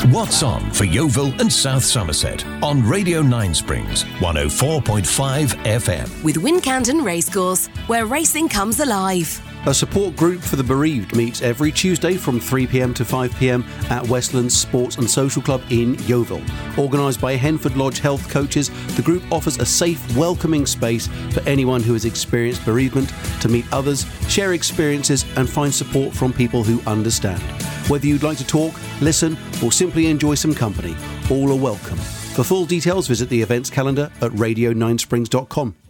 What's on for Yeovil and South Somerset on Radio 9 Springs 104.5 FM. With Wincanton Racecourse, where racing comes alive. A support group for the bereaved meets every Tuesday from 3 p.m. to 5 p.m. at Westlands Sports and Social Club in Yeovil. Organised by Henford Lodge Health Coaches, the group offers a safe, welcoming space for anyone who has experienced bereavement to meet others, share experiences and find support from people who understand. Whether you'd like to talk, listen or simply enjoy some company, all are welcome. For full details, visit the events calendar at radio9springs.com.